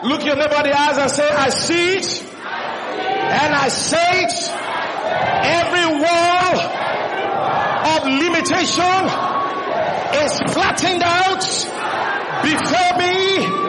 Look your neighbor in the eyes and say, I see it. And I say it. Every wall of limitation is flattened out before me